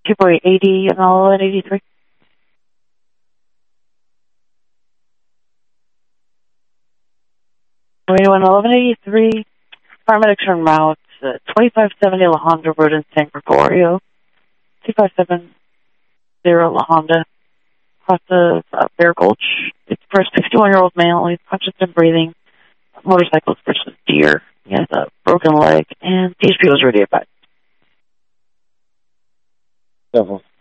2.80 and all at 83. Anyone 1183. Paramedics are en route. 2570 La Honda Road in San Gregorio. 2570 La Honda. Across the Bear Gulch. It's for a 61-year-old male. He's conscious and breathing. Motorcycles versus deer. He has a broken leg, and PHP was ready to back.